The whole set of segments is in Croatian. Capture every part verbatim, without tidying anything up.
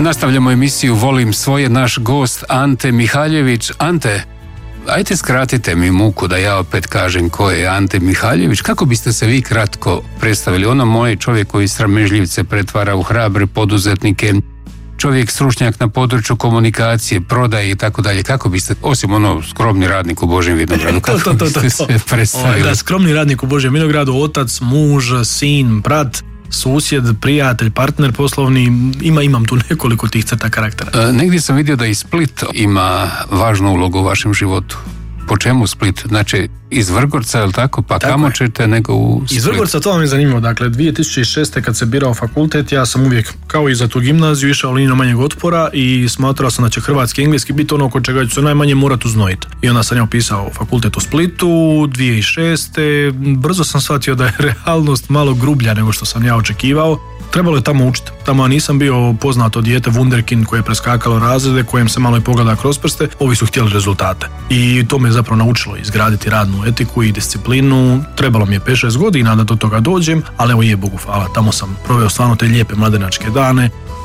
Nastavljamo emisiju Volim svoje, naš gost Ante Mihaljević. Ante, ajte skratite mi muku da ja opet kažem ko je Ante Mihaljević. Kako biste se vi kratko predstavili? Ono moje, čovjek koji sramežljivce pretvara u hrabre poduzetnike, čovjek stručnjak na području komunikacije, prodaje i tako dalje. Kako biste, osim ono skromni radnik u Božjem vinogradu, kako to, to, to, to, biste to. se predstavili? Da, skromni radnik u Božjem vinogradu, otac, muž, sin, brat, susjed, prijatelj, partner poslovni, ima, imam tu nekoliko tih crta karaktera. E, negdje sam vidio da i Split ima važnu ulogu u vašem životu. Po čemu Split? Znači, iz Vrgorca, je li tako? Pa tako kamo je. ćete nego u Split? Iz Vrgorca, to vam je zanimljivo. Dakle, dvije tisuće šeste. kad se birao fakultet, ja sam uvijek, kao i za tu gimnaziju, išao linijom manjeg otpora i smatrao sam da će hrvatski i engleski biti ono oko čega ću se najmanje morati uznojiti. I onda sam ja upisao fakultet u Splitu, dvije tisuće šeste. Brzo sam shvatio da je realnost malo grublja nego što sam ja očekivao. Trebalo je tamo učiti. Tamo ja nisam bio poznato dijete wunderkind koje je preskakalo razrede, kojem se malo i pogleda kroz prste. Ovi su htjeli rezultate. I to me je zapravo naučilo izgraditi radnu etiku i disciplinu. Trebalo mi je pet šest godina da do toga dođem, ali evo je Bogu hvala. Tamo sam proveo stvarno te lijepe mladenačke dane.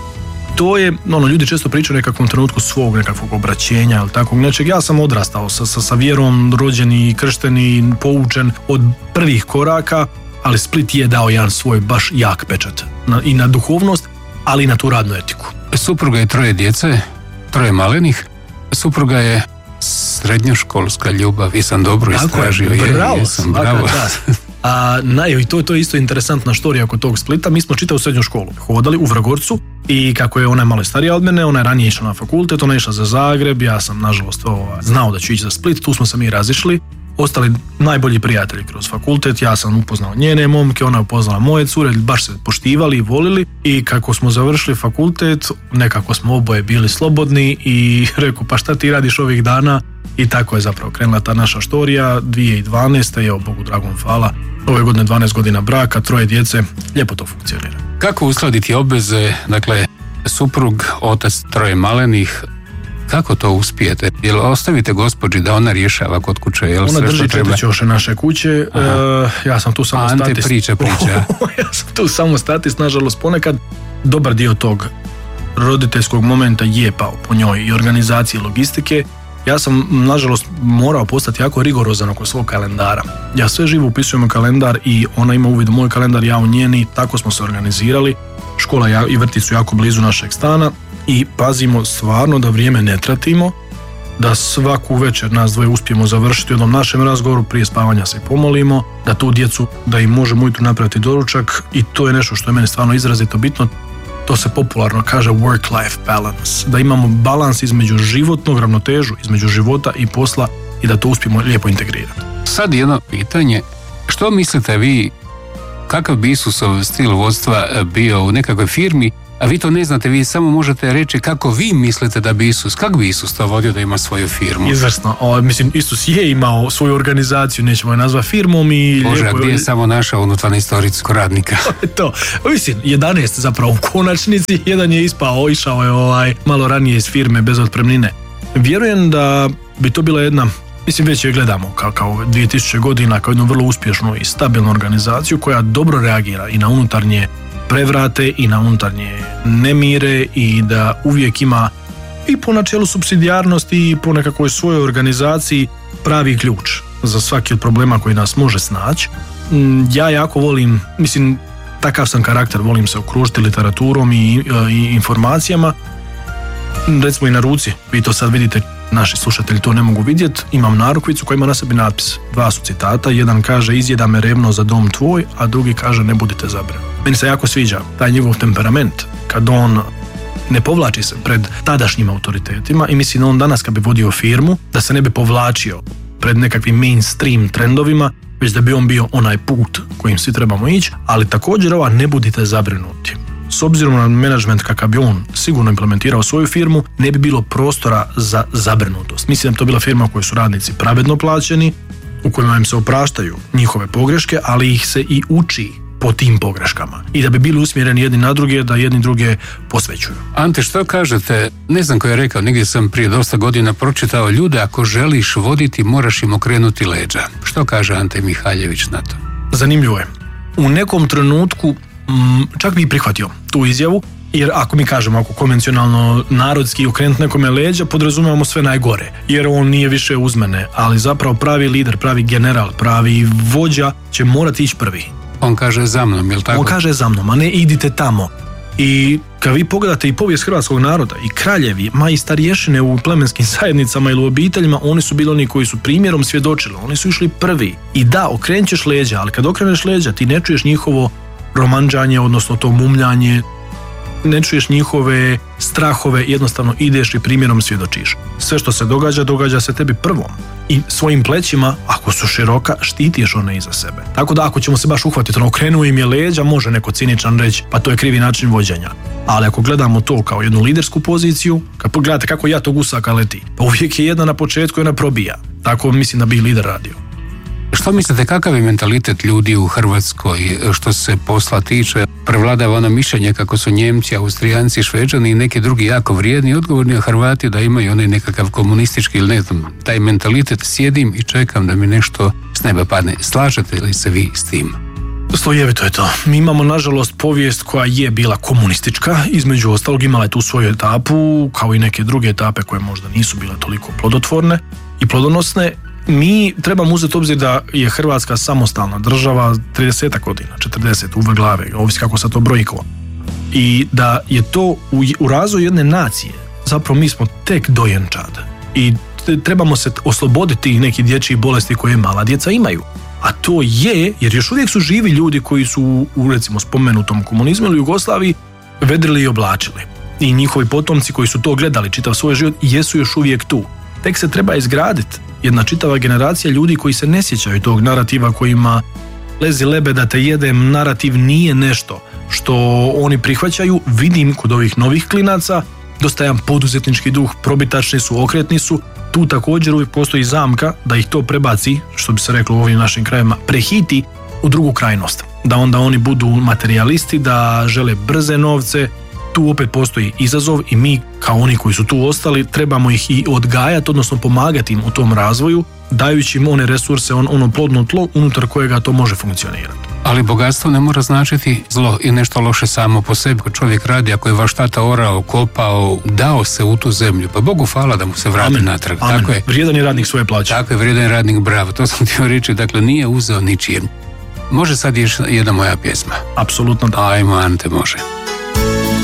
To je, ono, ljudi često pričaju o nekakvom trenutku svog nekakvog obraćenja ili takvog nečeg. Ja sam odrastao sa, sa, sa vjerom, rođeni, kršteni, poučen od prvih koraka, ali Split je dao jedan svoj baš jak pečat na, i na duhovnost, ali i na tu radnu etiku. Supruga je troje djece, troje malenih. Supruga je srednjoškolska ljubav, i sam dobro istražio. Je, bravo, je, sam, bravo. A, na, i to, to je isto interesantna štorija oko tog Splita. Mi smo čitali u srednju školu, hodali u Vrgorcu i kako je ona malo starija od mene, ona je ranije išla na fakultet, ona je išla za Zagreb, ja sam nažalost ovo, znao da ću ići za Split, tu smo se mi razišli. Ostali najbolji prijatelji kroz fakultet, ja sam upoznao njene momke, ona je upoznala moje cure, baš se poštivali i volili i kako smo završili fakultet, nekako smo oboje bili slobodni i rekao pa šta ti radiš ovih dana i tako je zapravo krenula ta naša štorija. dvije tisuće dvanaeste. Evo Bogu dragom hvala, ove godine dvanaest godina braka, troje djece, lijepo to funkcionira. Kako uskladiti obveze, dakle suprug, otac, troje malenih? Kako to uspijete? Jel ostavite gospođi da ona rješava kod kuće? Jel ona sve drži treba... četiri ćoše naše kuće. E, ja sam tu samo Ante statist. Ante priča priča. Ja sam tu samo statist, nažalost ponekad dobar dio tog roditeljskog momenta je pao po njoj i organizaciji logistike. Ja sam, nažalost, morao postati jako rigorozan oko svog kalendara. Ja sve živo upisujem u kalendar i ona ima uvid u moj kalendar, ja u njeni, tako smo se organizirali. Škola i vrtić su jako blizu našeg stana i pazimo stvarno da vrijeme ne tratimo, da svaku večer nas dvoje uspijemo završiti u jednom našem razgovoru, prije spavanja se pomolimo, da tu djecu, da im možemo ujutro napraviti doručak i to je nešto što je meni stvarno izrazito bitno. To se popularno kaže work-life balance, da imamo balans između životnog, ravnotežu između života i posla i da to uspijemo lijepo integrirati. Sad jedno pitanje, što mislite vi, kakav bi Isusov stil vodstva bio u nekakvoj firmi, a vi to ne znate, vi samo možete reći kako vi mislite da bi Isus, kako bi Isus to vodio da ima svoju firmu? Izvrsno, o, mislim, Isus je imao svoju organizaciju, nećemo je nazvati firmom i... Bože, lijepo... a gdje je samo našao unutarnju istorickog radnika? To, mislim, jedanaest zapravo u konačnici, jedan je ispao, išao je ovaj, malo ranije iz firme bez otpremnine. Vjerujem da bi to bila jedna, mislim, već je gledamo kao, kao dvije tisuće godina, kao jednu vrlo uspješnu i stabilnu organizaciju koja dobro reagira i na unutarnje prevrate i na unutarnje nemire i da uvijek ima i po načelu supsidijarnosti i po nekakvoj svojoj organizaciji pravi ključ za svaki od problema koji nas može snaći. Ja jako volim, mislim, takav sam karakter, volim se okružiti literaturom i, i informacijama. Recimo i na ruci, vi to sad vidite, naši slušatelji to ne mogu vidjeti, imam narukvicu koja ima na sebi natpis. Dva su citata, jedan kaže izjeda me revno za dom tvoj, a drugi kaže ne budite zabrinuti. Meni se jako sviđa taj njegov temperament, kad on ne povlači se pred tadašnjim autoritetima i mislim da on danas kad bi vodio firmu, da se ne bi povlačio pred nekakvim mainstream trendovima, već da bi on bio onaj put kojim svi trebamo ići, ali također ova ne budite zabrinuti. S obzirom na menadžment kakav bi on sigurno implementirao svoju firmu, ne bi bilo prostora za zabrinutost. Mislim da to bila firma u kojoj su radnici pravedno plaćeni, u kojima im se opraštaju njihove pogreške, ali ih se i uči po tim pogreškama. I da bi bili usmjereni jedni na druge, da jedni druge posvećuju. Ante, što kažete? Ne znam ko je rekao, negdje sam prije dosta godina pročitao, ljude ako želiš voditi, moraš im okrenuti leđa. Što kaže Ante Mihaljević na to? Zanimljivo je. U nekom trenutku čak bi i prihvatio tu izjavu, Jer ako mi kažemo, ako konvencionalno narodski okrenut nekome leđa, podrazumijemo sve najgore, jer on nije više uz mene, ali zapravo pravi lider, pravi general, pravi vođa će morati ići prvi. On kaže za mnom, jel tako? On kaže za mnom, a ne idite tamo. I kad vi pogledate i povijest hrvatskog naroda, i kraljevi, ma i starješine u plemenskim zajednicama ili u obiteljima, oni su bili oni koji su primjerom svjedočili, oni su išli prvi. I da, okrenut ćeš leđa, ali kad okreneš leđa, ti ne čuješ njihovo romanđanje, odnosno to mumljanje, ne čuješ njihove strahove, jednostavno ideš i primjerom svjedočiš. Sve što se događa, događa se tebi prvom. I svojim plećima, ako su široka, štitiš one iza sebe. Tako da ako ćemo se baš uhvatiti, ono, okrenuo im je leđa, može neko ciničan reći, pa to je krivi način vođenja. Ali ako gledamo to kao jednu lidersku poziciju, kad pogledate kako ja to gusaka leti, pa uvijek je jedna na početku i ona probija. Tako mislim da bi lider radio. Što mislite, kakav je mentalitet ljudi u Hrvatskoj što se posla tiče? Prevladava ono mišljenje kako su Njemci, Austrijanci, Šveđani i neki drugi jako vrijedni i odgovorni, a Hrvati da imaju onaj nekakav komunistički ili ne znam, taj mentalitet, sjedim i čekam da mi nešto s neba padne. Slažete li se vi s tim? Slojevito je to. Mi imamo, nažalost, povijest koja je bila komunistička, između ostalog imala je tu svoju etapu, kao i neke druge etape koje možda nisu bile toliko plodotvorne i plodonosne. Mi trebamo uzeti obzir da je Hrvatska samostalna država trideset godina, četrdeset, uve glave, ovisi kako se to brojilo. I da je to u, u razvoju jedne nacije, zapravo mi smo tek dojenčad. I trebamo se osloboditi nekih dječjih bolesti koje mala djeca imaju. A to je, jer još uvijek su živi ljudi koji su u, recimo, spomenutom komunizmu ili Jugoslaviji vedrili i oblačili. I njihovi potomci koji su to gledali čitav svoj život jesu još uvijek tu. Tek se treba izgraditi jedna čitava generacija ljudi koji se ne sjećaju tog narativa kojima lezi lebe da te jedem, narativ nije nešto što oni prihvaćaju. Vidim kod ovih novih klinaca dosta jedan poduzetnički duh, probitačni su, okretni su. Tu također uvijek postoji zamka da ih to prebaci, što bi se reklo u ovim našim krajevima, prehiti u drugu krajnost. Da onda oni budu materijalisti, da žele brze novce. Tu opet postoji izazov i mi kao oni koji su tu ostali trebamo ih i odgajati, odnosno pomagati im u tom razvoju, dajući im one resurse, on, ono plodno tlo unutar kojega to može funkcionirati. Ali bogatstvo ne mora značiti zlo i nešto loše samo po sebi. Kad čovjek radi, ako je vaš tata orao, kopao, dao se u tu zemlju, pa Bogu hvala da mu se vrati amen, natrag. Amen. Tako je. Vrijedan je radnik svoje plaće. Tako je, vrijedan je radnik, bravo. To sam htio reći, dakle nije uzeo ničijem. Može sad još jedna moja pjesma? Apsolutno da. Ajmo, Ante, može.